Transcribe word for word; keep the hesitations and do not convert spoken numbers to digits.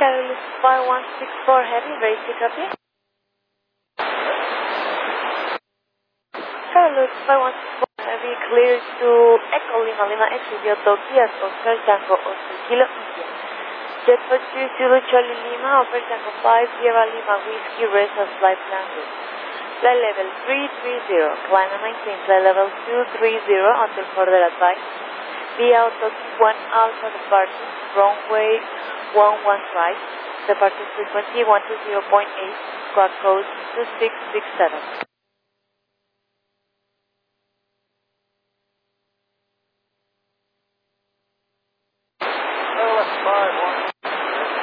Carolus five one six four Heavy, basic copy. Carolus five one six four Heavy, clear to Echo Lima Lima Estudio Tokias Oscar Tango Oscar Kilo India. Jet for two Zulu Charlie Lima, Oscar Tango five Sierra Lima Whiskey Rest of Flight Plan Route. Flight level three three zero, climb and maintain flight level two three zero until further advice. Via Toki one Alpha departure, runway one one right, departure frequency one two zero point eight, squawk code two six six seven.